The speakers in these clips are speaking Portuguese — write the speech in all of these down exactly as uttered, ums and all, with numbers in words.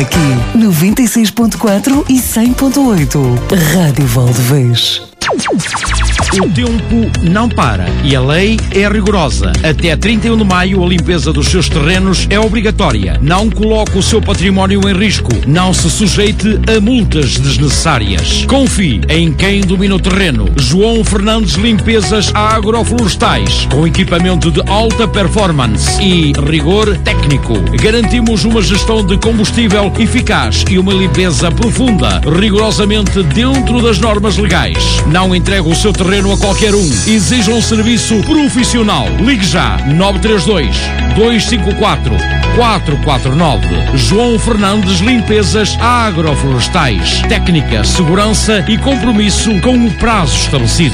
Aqui, noventa e seis ponto quatro e cem ponto oito. Rádio Valdevez. O tempo não para e a lei é rigorosa. Até trinta e um de maio, a limpeza dos seus terrenos é obrigatória. Não coloque o seu património em risco. Não se sujeite a multas desnecessárias. Confie em quem domina o terreno. João Fernandes Limpezas Agroflorestais. Com equipamento de alta performance e rigor técnico. Garantimos uma gestão de combustível eficaz e uma limpeza profunda, rigorosamente dentro das normas legais. Não entregue o seu terreno a qualquer um. Exija um serviço profissional. Ligue já nove três dois, dois cinco quatro, quatro quatro nove. João Fernandes Limpezas Agroflorestais. Técnica, segurança e compromisso com o prazo estabelecido.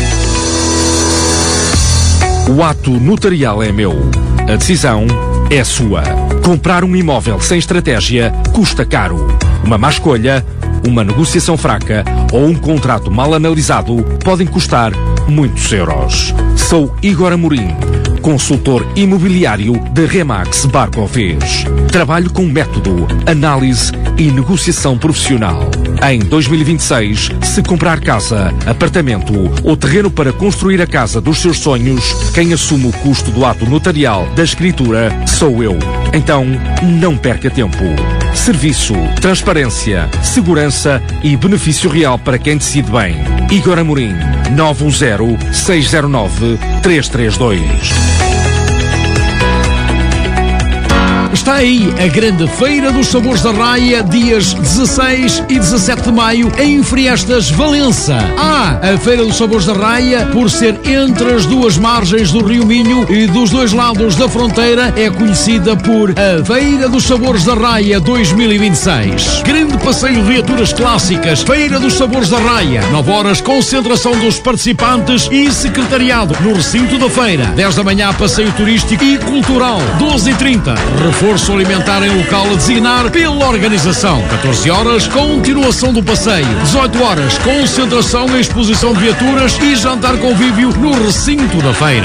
O ato notarial é meu. A decisão é sua. Comprar um imóvel sem estratégia custa caro. Uma má escolha, uma negociação fraca ou um contrato mal analisado podem custar muitos euros. Sou Igor Amorim, consultor imobiliário da Remax Barcovez. Trabalho com método, análise e negociação profissional. Em dois mil e vinte e seis, se comprar casa, apartamento ou terreno para construir a casa dos seus sonhos, quem assume o custo do ato notarial da escritura sou eu. Então, não perca tempo. Serviço, transparência, segurança e benefício real para quem decide bem. Igor Amorim, nove um zero, seis zero nove, três três dois. Está aí a grande Feira dos Sabores da Raia, dias dezasseis e dezassete de maio, em Friestas, Valença. Ah, a Feira dos Sabores da Raia, por ser entre as duas margens do Rio Minho e dos dois lados da fronteira, é conhecida por a Feira dos Sabores da Raia dois mil e vinte e seis. Grande passeio de viaturas clássicas, Feira dos Sabores da Raia. nove horas, concentração dos participantes e secretariado no recinto da feira. dez da manhã, passeio turístico e cultural. doze e trinta, reforço alimentar em local a designar pela organização. catorze horas, continuação do passeio. dezoito horas, concentração e exposição de viaturas e jantar convívio no recinto da feira.